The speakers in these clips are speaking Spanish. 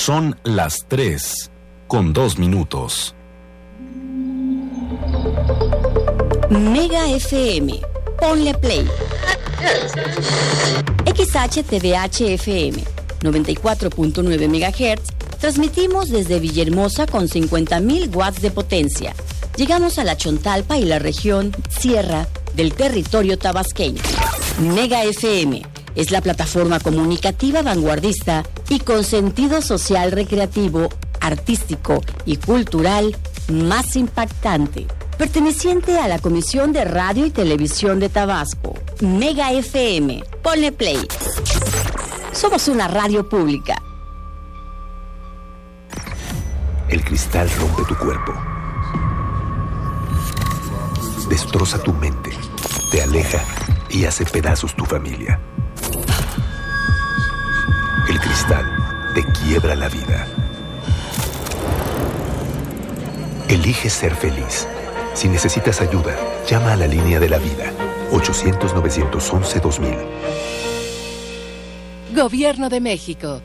Son las 3:02. Mega FM. Ponle play. XHTVH FM 94.9 MHz. Transmitimos desde Villahermosa con 50.000 watts de potencia. Llegamos a la Chontalpa y la región Sierra del territorio tabasqueño. Mega FM es la plataforma comunicativa vanguardista y con sentido social recreativo, artístico y cultural más impactante, perteneciente a la Comisión de Radio y Televisión de Tabasco. Mega FM, ponle play. Somos una radio pública. El cristal rompe tu cuerpo, destroza tu mente, te aleja y hace pedazos tu familia. El cristal te quiebra la vida. Elige ser feliz. Si necesitas ayuda, llama a la línea de la vida, 800-911-2000. Gobierno de México.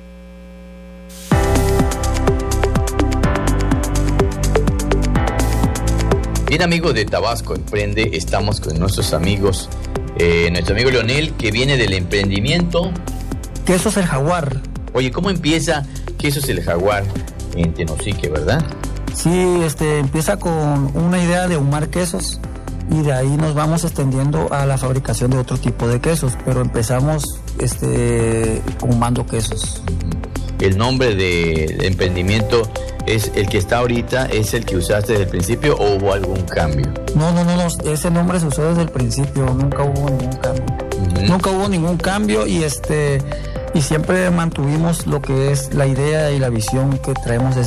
Bien, amigos de Tabasco Emprende, estamos con nuestros amigos, nuestro amigo Leonel, que viene del emprendimiento Quesos El Jaguar. Oye, ¿cómo empieza Quesos El Jaguar en Tenosique, verdad? Sí, empieza con una idea de ahumar quesos y de ahí nos vamos extendiendo a la fabricación de otro tipo de quesos, pero empezamos ahumando quesos. ¿El nombre del emprendimiento es el que está ahorita, es el que usaste desde el principio o hubo algún cambio? No, ese nombre se usó desde el principio, nunca hubo ningún cambio. Nunca hubo ningún cambio y siempre mantuvimos lo que es la idea y la visión que traemos